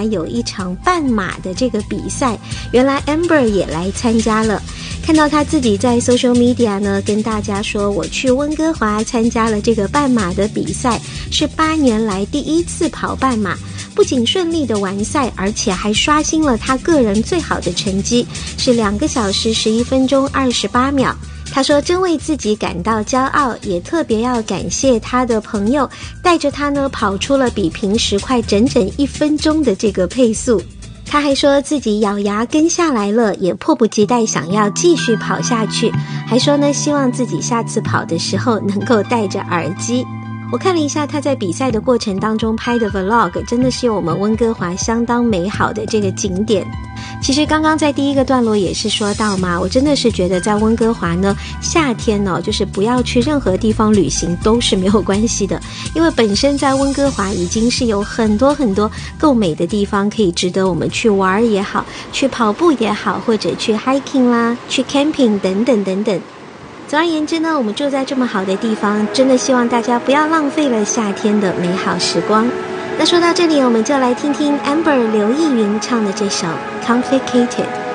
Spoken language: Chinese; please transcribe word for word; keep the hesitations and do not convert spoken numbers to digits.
有一场半马的这个比赛，原来 Amber 也来参加了。看到他自己在 social media 呢跟大家说，我去温哥华参加了这个半马的比赛，是八年来第一次跑半马，不仅顺利的完赛，而且还刷新了他个人最好的成绩，是两个小时十一分钟二十八秒。他说真为自己感到骄傲，也特别要感谢他的朋友带着他呢跑出了比平时快整整一分钟的这个配速。他还说自己咬牙跟下来了，也迫不及待想要继续跑下去，还说呢希望自己下次跑的时候能够戴着耳机。我看了一下他在比赛的过程当中拍的 vlog， 真的是有我们温哥华相当美好的这个景点。其实刚刚在第一个段落也是说到嘛，我真的是觉得在温哥华呢，夏天呢、哦、就是不要去任何地方旅行都是没有关系的，因为本身在温哥华已经是有很多很多够美的地方可以值得我们去玩也好，去跑步也好，或者去 hiking 啦，去 camping 等等等等。总而言之呢，我们住在这么好的地方，真的希望大家不要浪费了夏天的美好时光。那说到这里，我们就来听听 Amber 刘逸云唱的这首 Complicated。